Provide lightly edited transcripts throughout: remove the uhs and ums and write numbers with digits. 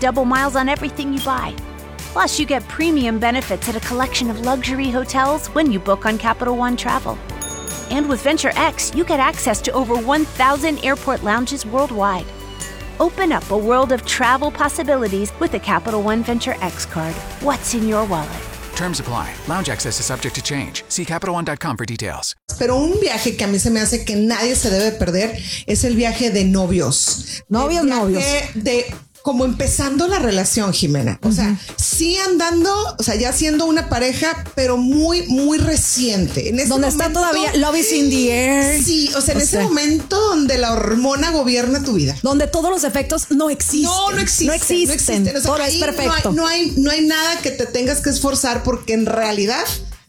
double miles on everything you buy. Plus, you get premium benefits at a collection of luxury hotels when you book on Capital One Travel. And with Venture X, you get access to over 1,000 airport lounges worldwide. Open up a world of travel possibilities with the Capital One Venture X card. What's in your wallet? Terms apply. Lounge access is subject to change. See CapitalOne.com for details. Pero un viaje que a mí se me hace que nadie se debe perder es el viaje de novios. Novios. Como empezando la relación, Jimena. O sea, sí andando, o sea, ya siendo una pareja, pero muy, muy reciente. En ese donde momento, está todavía love is in the air. Sí, o sea, en ese momento donde la hormona gobierna tu vida. Donde todos los efectos no existen. No existen. O sea, todo es perfecto. No hay nada que te tengas que esforzar porque en realidad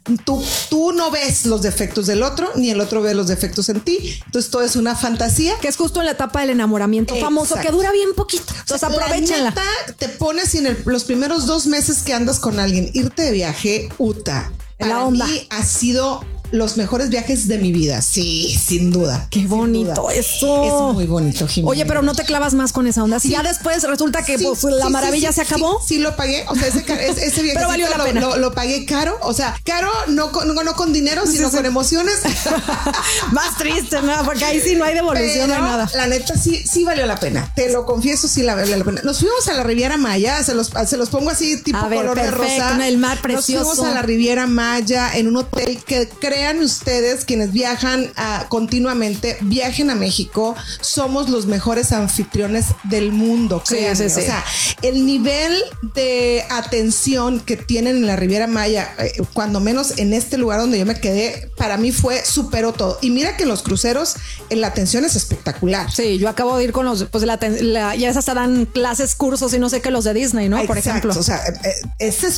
tú no ves los defectos del otro, ni el otro ve los defectos en ti. Entonces todo es una fantasía. Que es justo en la etapa del enamoramiento famoso, que dura bien poquito. Entonces aprovechenla. La neta, te pones y en los primeros 2 meses que andas con alguien, irte de viaje, para mí ha sido los mejores viajes de mi vida. Sí, sin duda. Qué bonito eso. Es muy bonito, Jimena. Oye, pero no te clavas más con esa onda. Si ya después resulta que la maravilla se acabó. Sí, lo pagué. O sea, ese viaje pero valió la pena. Lo pagué caro. O sea, caro no con dinero, sino con emociones. Más triste, ¿no? Porque ahí sí no hay devolución de nada. La neta sí valió la pena. Te lo confieso, sí valió la pena. Nos fuimos a la Riviera Maya. Se los pongo así, tipo color de rosa. El mar precioso. Nos fuimos a la Riviera Maya en un hotel que crean ustedes, quienes viajan continuamente, viajen a México. Somos los mejores anfitriones del mundo. Créanme. Sí. O sea, el nivel de atención que tienen en la Riviera Maya, cuando menos en este lugar donde yo me quedé, para mí superó todo. Y mira que en los cruceros la atención es espectacular. Sí, yo acabo de ir con los, pues ya hasta dan clases, cursos y no sé qué, los de Disney, ¿no? Exacto. Por ejemplo. O sea, ese es